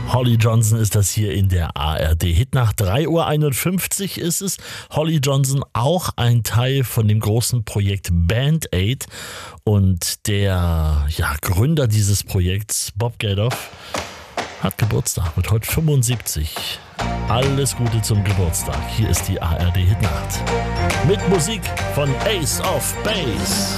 Holly Johnson ist das hier in der ARD Hitnacht. 3:51 Uhr ist es. Holly Johnson, auch ein Teil von dem großen Projekt Band Aid. Und der Gründer dieses Projekts, Bob Geldof, hat Geburtstag, wird heute 75. Alles Gute zum Geburtstag. Hier ist die ARD Hitnacht. Mit Musik von Ace of Base.